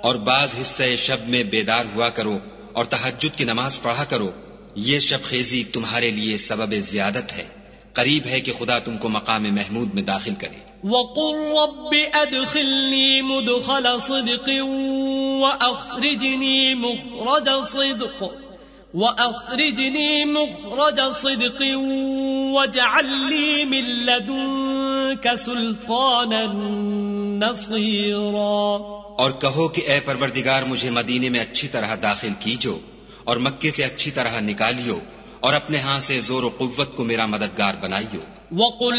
और बाज हिस्से शब में बेदार हुआ करो और तहज्जुद की नमाज पढ़ा करो। ये शब खेजी तुम्हारे लिए सबब ज़ियादत है। करीब है कि खुदा तुमको मकाम महमूद में दाखिल करे। वक़ुल रब्बि अदखिलनी मुदखल सिद्क़ वअख़रिजनी मुख़रज सिद्क़ वजअल ली मिन लदुनक सुल्तानन नसीरा। और कहो कि ए परवरदिगार, मुझे मदीने में अच्छी तरह दाखिल कीजो और मक्के से अच्छी तरह निकालियो और अपने हाथ से जोर और कुव्वत को मेरा मददगार बनाइयो।